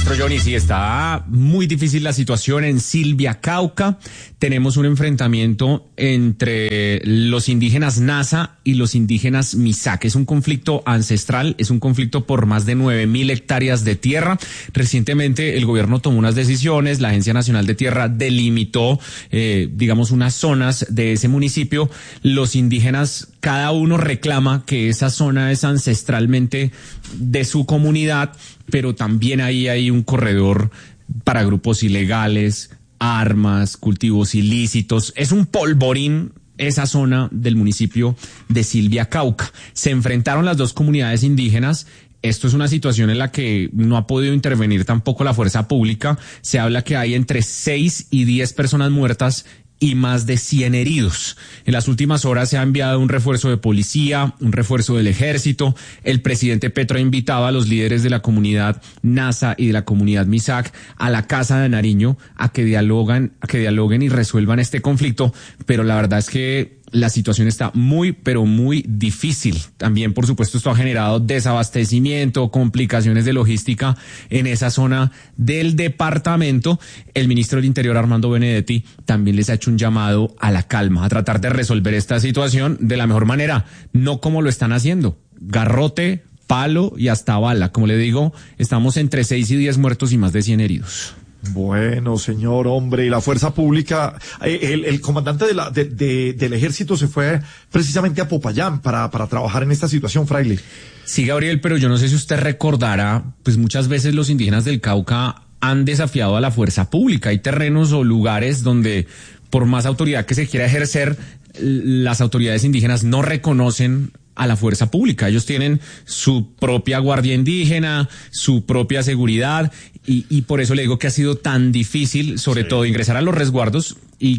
maestro Johnny, sí, está muy difícil la situación en Silvia, Cauca. Tenemos un enfrentamiento entre los indígenas Nasa y los indígenas Misak. Es un conflicto ancestral, es un conflicto por más de 9.000 hectáreas de tierra. Recientemente el gobierno tomó unas decisiones, la Agencia Nacional de Tierra delimitó, unas zonas de ese municipio. Los indígenas, cada uno reclama que esa zona es ancestralmente de su comunidad, pero también ahí hay un corredor para grupos ilegales, armas, cultivos ilícitos. Es un polvorín esa zona del municipio de Silvia, Cauca. Se enfrentaron las dos comunidades indígenas. Esto es una situación en la que no ha podido intervenir tampoco la fuerza pública. Se habla que hay entre 6 y 10 personas muertas y más de 100 heridos. En las últimas horas se ha enviado un refuerzo de policía, un refuerzo del ejército. El presidente Petro ha invitado a los líderes de la comunidad Nasa y de la comunidad Misak a la Casa de Nariño a que dialoguen y resuelvan este conflicto, pero la verdad es que la situación está muy, pero muy difícil. También, por supuesto, esto ha generado desabastecimiento, complicaciones de logística en esa zona del departamento. El ministro del Interior, Armando Benedetti, también les ha hecho un llamado a la calma, a tratar de resolver esta situación de la mejor manera, no como lo están haciendo. Garrote, palo y hasta bala. Como le digo, estamos entre 6 y 10 muertos y más de 100 heridos. Bueno, señor, hombre, y la fuerza pública, el comandante del ejército se fue precisamente a Popayán para trabajar en esta situación, fraile. Sí, Gabriel, pero yo no sé si usted recordará, pues muchas veces los indígenas del Cauca han desafiado a la fuerza pública. Hay terrenos o lugares donde, por más autoridad que se quiera ejercer, las autoridades indígenas no reconocen a la fuerza pública. Ellos tienen su propia guardia indígena, su propia seguridad, y por eso le digo que ha sido tan difícil, sobre todo, ingresar a los resguardos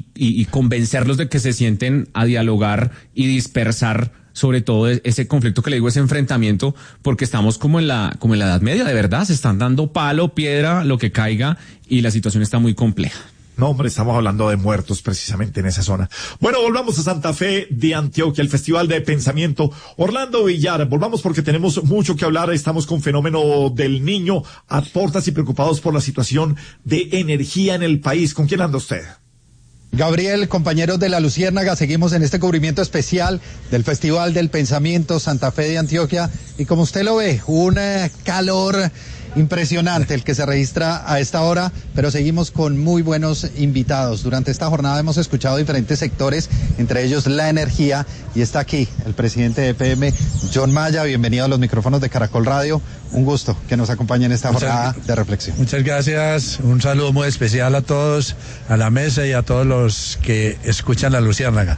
y convencerlos de que se sienten a dialogar y dispersar sobre todo ese conflicto que le digo, ese enfrentamiento, porque estamos como en la Edad Media, de verdad, se están dando palo, piedra, lo que caiga, y la situación está muy compleja. No, hombre, estamos hablando de muertos precisamente en esa zona. Bueno, volvamos a Santa Fe de Antioquia, el Festival de Pensamiento. Orlando Villar, volvamos porque tenemos mucho que hablar. Estamos con fenómeno del Niño, aportas y preocupados por la situación de energía en el país. ¿Con quién anda usted? Gabriel, compañeros de La Luciérnaga, seguimos en este cubrimiento especial del Festival del Pensamiento Santa Fe de Antioquia. Y como usted lo ve, un calor impresionante el que se registra a esta hora, pero seguimos con muy buenos invitados. Durante esta jornada hemos escuchado diferentes sectores, entre ellos la energía, y está aquí el presidente de EPM, John Maya. Bienvenido a los micrófonos de Caracol Radio. Un gusto que nos acompañe en esta jornada de reflexión. Muchas gracias, un saludo muy especial a todos, a la mesa y a todos los que escuchan La Luciérnaga.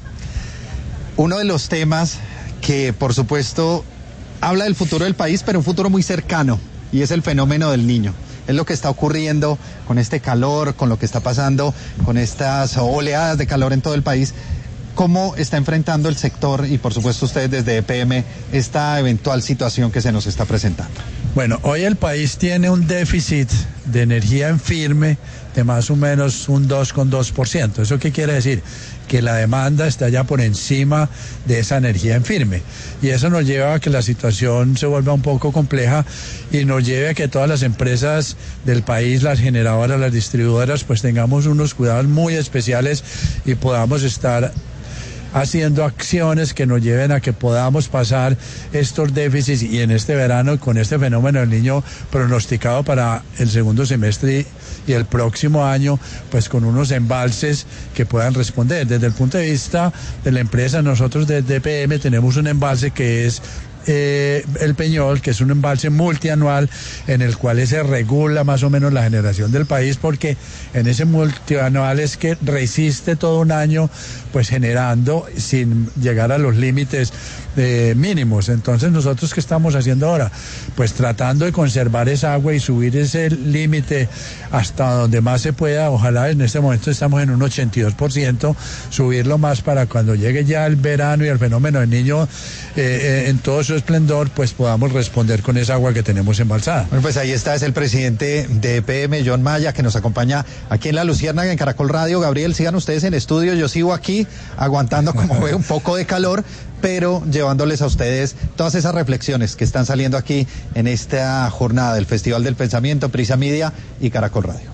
Uno de los temas que, por supuesto, habla del futuro del país, pero un futuro muy cercano, y es el fenómeno del Niño. Es lo que está ocurriendo con este calor, con lo que está pasando, con estas oleadas de calor en todo el país. ¿Cómo está enfrentando el sector y, por supuesto, ustedes desde EPM esta eventual situación que se nos está presentando? Bueno, hoy el país tiene un déficit de energía en firme de más o menos un 2,2%. ¿Eso qué quiere decir? Que la demanda está ya por encima de esa energía en firme. Y eso nos lleva a que la situación se vuelva un poco compleja y nos lleve a que todas las empresas del país, las generadoras, las distribuidoras, pues tengamos unos cuidados muy especiales y podamos estar haciendo acciones que nos lleven a que podamos pasar estos déficits, y en este verano con este fenómeno del Niño pronosticado para el segundo semestre y el próximo año, pues con unos embalses que puedan responder. Desde el punto de vista de la empresa, nosotros desde EPM tenemos un embalse que es el Peñol, que es un embalse multianual en el cual se regula más o menos la generación del país, porque en ese multianual es que resiste todo un año pues generando sin llegar a los límites mínimos. Entonces, nosotros, ¿qué estamos haciendo ahora? Pues tratando de conservar esa agua y subir ese límite hasta donde más se pueda. Ojalá, en este momento estamos en un 82%, subirlo más para cuando llegue ya el verano y el fenómeno del Niño en todos su esplendor, pues podamos responder con esa agua que tenemos embalsada. Bueno, pues ahí está, es el presidente de EPM, John Maya, que nos acompaña aquí en La Luciérnaga, en Caracol Radio. Gabriel, sigan ustedes en estudio, yo sigo aquí aguantando, como ve, un poco de calor, pero llevándoles a ustedes todas esas reflexiones que están saliendo aquí en esta jornada del Festival del Pensamiento, Prisa Media y Caracol Radio.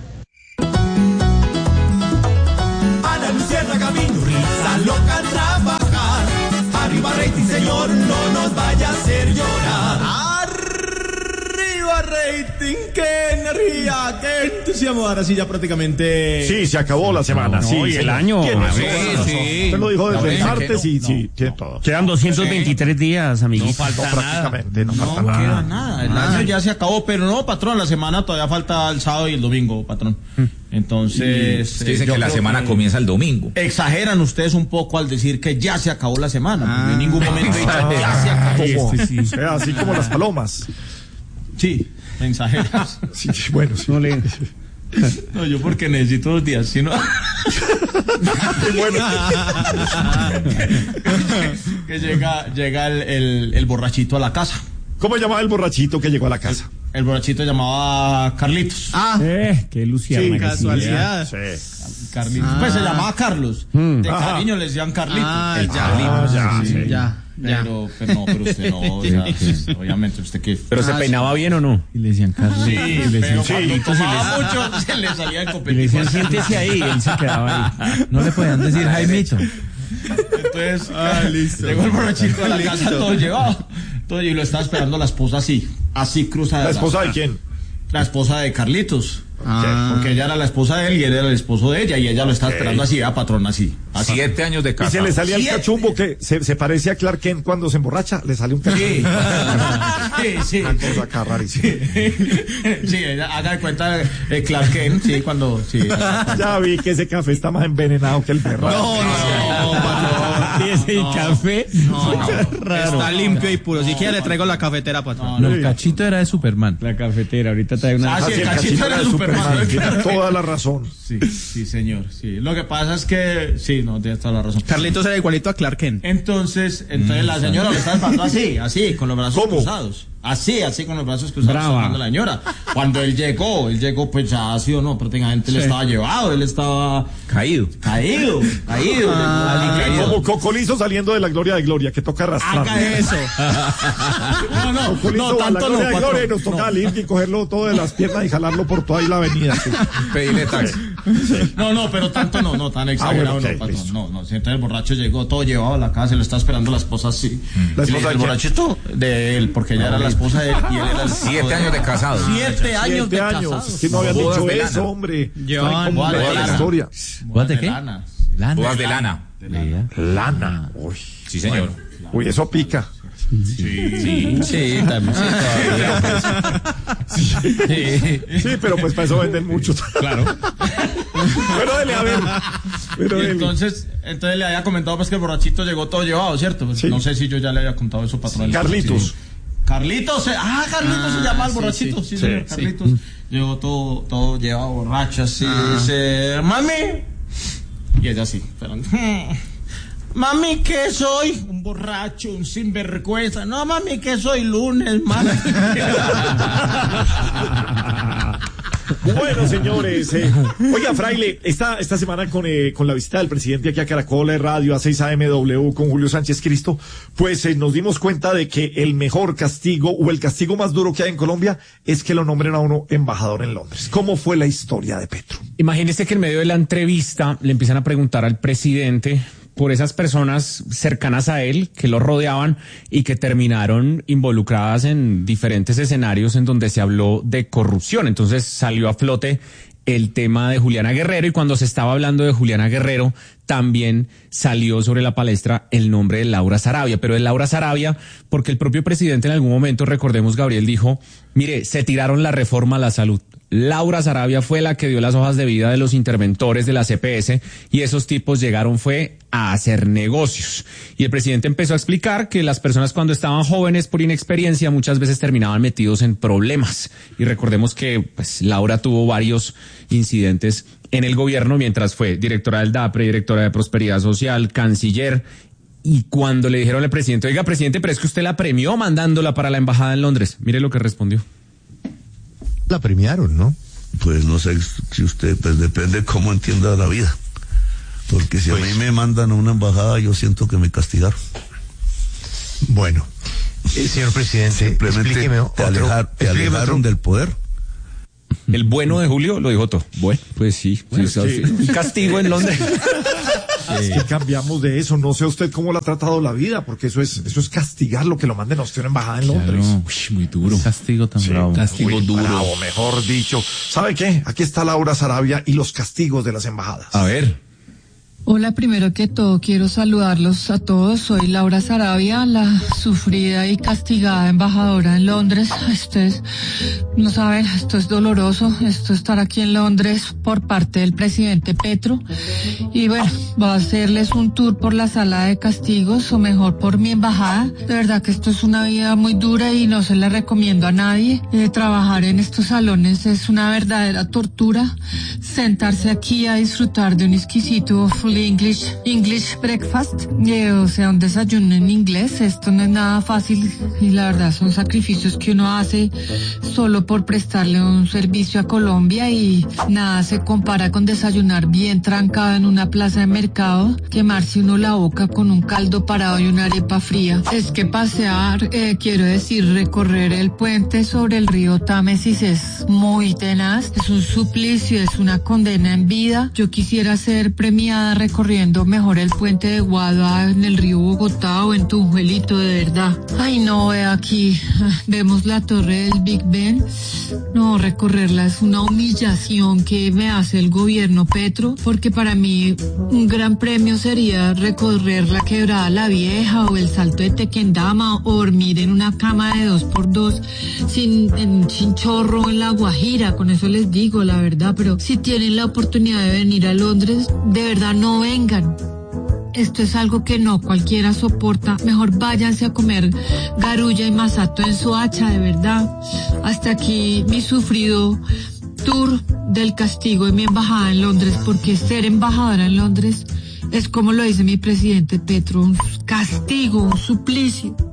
A la Luciérnaga camino, risa loca al trabajar. Arriba rating, señor, no nos vaya a hacer llorar. Arriba rating, qué energía, qué entusiasmo. Ahora sí ya prácticamente... Sí, se acabó la semana. Sí, y el año. Usted lo dijo desde el martes y sí, tiene todo. Quedan 223 días, amiguitos. No, prácticamente, no falta No nada. queda nada, el año ya se acabó, pero no, patrón, la semana todavía falta el sábado y el domingo, patrón. Entonces... Dicen que la semana comienza el domingo. Exageran ustedes un poco al decir que ya se acabó la semana, porque en ningún momento he dicho ya se acabó. Como, así como las palomas. Sí, exageras. Sí, bueno, sí. No, yo porque necesito 2 días, si no... que llega el borrachito a la casa. ¿Cómo llamaba el borrachito que llegó a la casa? El borrachito llamaba Carlitos. Qué Luciana. Sí, casualidad. Sí. Carlitos. Pues se llamaba Carlos. De cariño le decían Carlitos. El Carlitos. Ya. Pero usted no, o sea, obviamente usted que... ¿Pero se peinaba bien o no? Y le decían Carlos. Sí, pero sí, cuando tomaba mucho se le salía el Y le copete. decían, siéntese ahí, y él se quedaba ahí. No le podían decir Jaimito. Entonces, llegó el borrachito a la casa todo llevado. Y lo estaba esperando la esposa así cruzada. ¿La esposa de quién? La esposa de Carlitos. Porque ella era la esposa de él y él era el esposo de ella y ella lo estaba esperando así, patrón, así. 7 años de Y casa. se le salía el 7. cachumbo que se parece a Clark Kent cuando se emborracha, le sale un cachumbo. Sí. Una cosa acá rarísima. Sí, haga de cuenta Clark Kent, sí, cuando... Sí. Ya vi que ese café está más envenenado que el perro. Y ese café. Está limpio y puro. Si quiere le traigo la cafetera, patrón. No, el cachito era de Superman. La cafetera, ahorita trae una... Ah, sí, el el cachito era de Superman. Tiene toda la razón. Sí, señor, sí. Lo que pasa es que... Sí, no, tienes toda la razón. Carlitos era igualito a Clark Kent. Entonces la señora lo estaba esperando así, con los brazos ¿Cómo? cruzados. Así, con los brazos cruzados. Brava. Esperando a la señora. Cuando él llegó pues ya así o no, prácticamente él estaba llevado, él estaba Caído. caído. Como Cocolizo saliendo de la gloria de Gloria, que toca arrastrar. Haga eso. No, Cocolizo va a la tanto no, gloria de Gloria y nos patrón. toca al ir y cogerlo todo de las piernas y jalarlo por toda ahí la avenida. Sí. Pedirle taxi. No, pero tanto no, tan exagerado bueno, ok, no, patrón. listo. No. Entonces el borracho llegó todo llevado a la casa, lo está esperando la esposa así. ¿La Y le esposa dice, de el quién? borrachito de él, porque ella era la esposa de él y él era el 7 años de casado. 7 años 7 de años. casados. Es que no habían Bodas dicho de eso, lana. hombre. Llevaban Toda bodas de la lana. historia. ¿Bodas de qué? Lana. Bodas de lana. Lana. Uy. Sí, señor. Uy, eso pica. Sí, también. Sí, pero pues para eso venden mucho. Claro. Pero dele, a ver. Pero Y dele. entonces le había comentado pues que el borrachito llegó todo llevado, ¿cierto? Pues, Sí. no sé si yo ya le había contado eso, patrón. Carlitos. Sí. Carlitos se llama el borrachito, sí, señor, Carlitos. Llegó todo llevado borracho así, dice, mami. Y ella así, esperando. Mami, ¿qué soy? Un borracho, un sinvergüenza. No, mami, ¿qué soy? Lunes, mami. Bueno, señores, oiga, Fraile, esta semana con la visita del presidente aquí a Caracol Radio, a 6 AMW con Julio Sánchez Cristo, pues nos dimos cuenta de que el mejor castigo o el castigo más duro que hay en Colombia es que lo nombren a uno embajador en Londres. ¿Cómo fue la historia de Petro? Imagínese que en medio de la entrevista le empiezan a preguntar al presidente por esas personas cercanas a él que lo rodeaban y que terminaron involucradas en diferentes escenarios en donde se habló de corrupción. Entonces salió a flote el tema de Juliana Guerrero y cuando se estaba hablando de Juliana Guerrero también salió sobre la palestra el nombre de Laura Sarabia, pero de Laura Sarabia porque el propio presidente en algún momento, recordemos, Gabriel dijo, mire, se tiraron la reforma a la salud. Laura Sarabia fue la que dio las hojas de vida de los interventores de la CPS y esos tipos llegaron fue a hacer negocios. Y el presidente empezó a explicar que las personas cuando estaban jóvenes por inexperiencia muchas veces terminaban metidos en problemas. Y recordemos que pues Laura tuvo varios incidentes en el gobierno mientras fue directora del DAPRE, directora de Prosperidad Social, canciller Y cuando le dijeron al presidente, oiga, presidente, pero es que usted la premió mandándola para la embajada en Londres. Mire lo que respondió. La premiaron, ¿no? Pues no sé si usted, pues depende cómo entienda la vida. Porque si a mí me mandan a una embajada, yo siento que me castigaron. Bueno, señor presidente, simplemente te alejaron del poder. El bueno de Julio lo dijo todo. Bueno, pues sí. Un castigo en Londres. Es que cambiamos de eso. No sé usted cómo le ha tratado la vida, porque eso es castigar lo que lo manden a usted a una embajada en Londres. Uy, muy duro. Castigo tan bravo. Castigo duro. Bravo, mejor dicho. ¿Sabe qué? Aquí está Laura Sarabia y los castigos de las embajadas. A ver. Hola, primero que todo quiero saludarlos a todos. Soy Laura Sarabia, la sufrida y castigada embajadora en Londres. No saben, esto es doloroso, estar aquí en Londres por parte del presidente Petro. Y bueno, voy a hacerles un tour por la sala de castigos, o mejor por mi embajada. De verdad que esto es una vida muy dura y no se la recomiendo a nadie. Trabajar en estos salones es una verdadera tortura. Sentarse aquí a disfrutar de un exquisito English breakfast, o sea, un desayuno en inglés. Esto no es nada fácil y la verdad son sacrificios que uno hace solo por prestarle un servicio a Colombia, y nada se compara con desayunar bien trancado en una plaza de mercado, quemarse uno la boca con un caldo parado y una arepa fría. Es que pasear, quiero decir, recorrer el puente sobre el río Támesis es muy tenaz, es un suplicio, es una condena en vida. Yo quisiera ser premiada recorriendo mejor el puente de Guadua en el río Bogotá o en Tunjuelito, de verdad. Ay, no, ve aquí, vemos la torre del Big Ben. No, recorrerla es una humillación que me hace el gobierno Petro, porque para mí un gran premio sería recorrer la Quebrada La Vieja o el Salto de Tequendama, o dormir en una cama de 2x2 sin chorro en La Guajira. Con eso les digo la verdad, pero si tienen la oportunidad de venir a Londres, de verdad no vengan. Esto es algo que no cualquiera soporta. Mejor váyanse a comer garulla y masato en Soacha, de verdad. Hasta aquí mi sufrido tour del castigo de mi embajada en Londres, porque ser embajadora en Londres es, como lo dice mi presidente Petro, un castigo, un suplicio.